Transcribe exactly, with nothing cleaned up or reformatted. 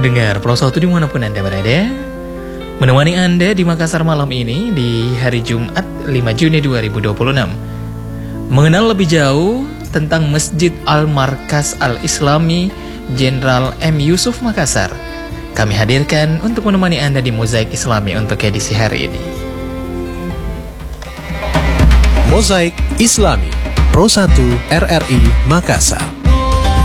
pendengar Pro satu dimanapun Anda berada, menemani Anda di Makassar malam ini di hari Jumat lima Juni dua ribu dua puluh enam. Mengenal lebih jauh tentang Masjid Al-Markas Al-Islami Jenderal M. Yusuf Makassar, kami hadirkan untuk menemani Anda di Mozaik Islami untuk edisi hari ini. Mozaik Islami Pro satu R R I Makassar.